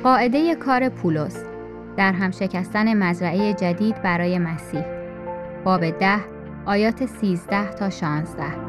قاعده کار پولس، در هم شکستن مزرعه جدید برای مسیح. باب 10 آیات 13 تا 16.